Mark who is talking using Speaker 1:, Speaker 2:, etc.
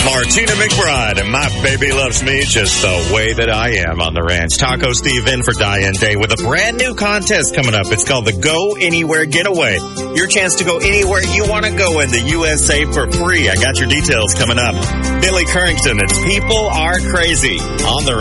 Speaker 1: Martina McBride, and my baby loves me just the way that I am on the ranch. Taco Steve in for Diane Day with a brand new contest coming up. It's called the Go Anywhere Getaway. Your chance to go anywhere you want to go in the USA for free. I got your details coming up. Billy Currington, it's People Are Crazy on the